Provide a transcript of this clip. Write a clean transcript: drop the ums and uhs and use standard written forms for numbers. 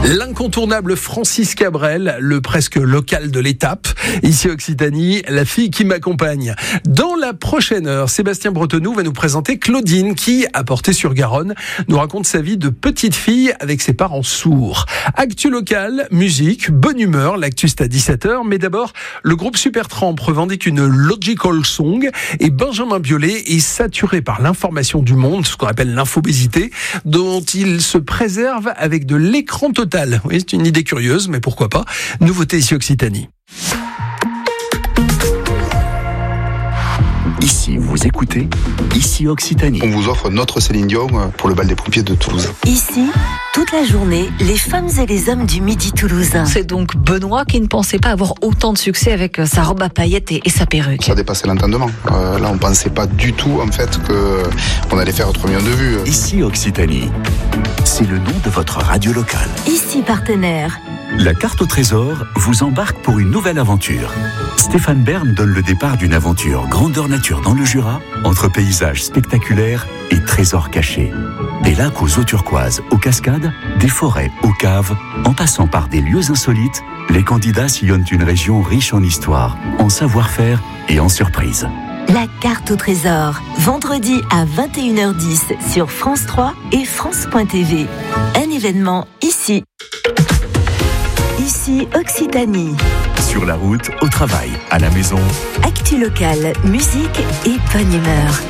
L'incontournable Francis Cabrel, le presque local de l'étape. Ici Occitanie, la fille qui m'accompagne. Dans la prochaine heure, Sébastien Bretonneau va nous présenter Claudine qui, à Portée-sur-Garonne, nous raconte sa vie de petite fille avec ses parents sourds. Actu local, musique, bonne humeur, l'actu c'est à 17h. Mais d'abord, le groupe Supertramp revendique une logical song et Benjamin Biolay est saturé par l'information du monde, ce qu'on appelle l'infobésité, dont il se préserve avec de l'écran total. Oui, c'est une idée curieuse, mais pourquoi pas. Nouveauté ici Occitanie. Ici, vous écoutez, ici Occitanie. On vous offre notre Céline Dion pour le bal des pompiers de Toulouse. Ici, toute la journée, les femmes et les hommes du Midi toulousain. C'est donc Benoît qui ne pensait pas avoir autant de succès avec sa robe à paillettes et sa perruque. Ça dépassait l'entendement. Là, on pensait pas du tout, en fait, qu'on allait faire 3 millions de vues. Ici Occitanie, c'est le nom de votre radio locale. Ici partenaire. La carte au trésor vous embarque pour une nouvelle aventure. Stéphane Bern donne le départ d'une aventure grandeur nature dans le Jura, entre paysages spectaculaires et trésors cachés. Des lacs aux eaux turquoises, aux cascades, des forêts aux caves, en passant par des lieux insolites, les candidats sillonnent une région riche en histoire, en savoir-faire et en surprises. La carte au trésor, vendredi à 21h10 sur France 3 et France.tv. Un événement ici. Ici Occitanie. Sur la route, au travail, à la maison. Actu locale, musique et bonne humeur.